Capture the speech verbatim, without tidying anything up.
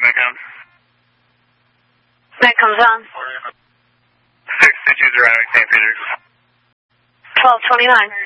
back on. That comes on. six two zero, Saint Peter's. twelve twenty-nine.